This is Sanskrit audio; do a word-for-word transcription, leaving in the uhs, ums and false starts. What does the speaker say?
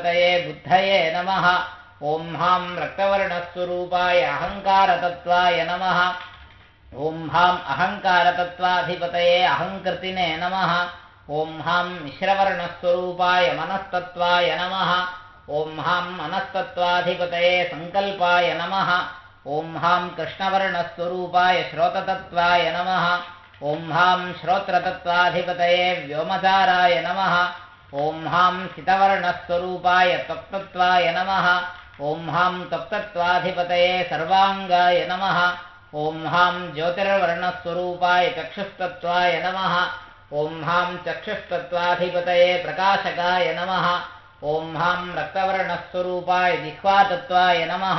बुद्धये नमः। ॐ हां रक्तवर्णस्वरूपाय अहङ्कारतत्त्वाय नमः। ॐ हां अहङ्कारतत्त्वाधिपतये अहङ्कृतिने नमः। ॐ हां मिश्रवर्णस्वरूपाय मनस्तत्त्वाय नमः। ॐ हां मनस्तत्त्वाधिपतये सङ्कल्पाय नमः। ॐ हां कृष्णवर्णस्वरूपाय श्रोततत्त्वाय नमः। ॐ हां श्रोत्रतत्त्वाधिपतये व्योमचाराय नमः। ॐ हां सितवर्णस्वरूपाय त्वक्तत्वाय नमः। ॐ हां त्वक्तत्वाधिपतये सर्वाङ्गाय नमः। ॐ हां ज्योतिर्वर्णस्वरूपाय चक्षुस्तत्त्वाय नमः। ॐ हां चक्षुस्तत्त्वाधिपतये प्रकाशकाय नमः। ॐ हां रक्तवर्णस्वरूपाय जिह्वातत्त्वाय नमः।